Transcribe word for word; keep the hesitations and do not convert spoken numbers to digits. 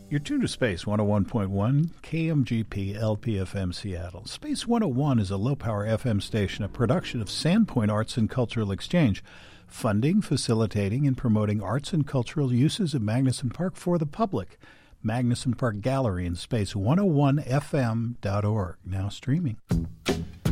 You're tuned to Space one oh one point one, K M G P L P F M Seattle. Space one oh one is a low-power F M station, a production of Sandpoint Arts and Cultural Exchange, funding, facilitating, and promoting arts and cultural uses of Magnuson Park for the public. Magnuson Park Gallery in space one oh one F M dot org, now streaming.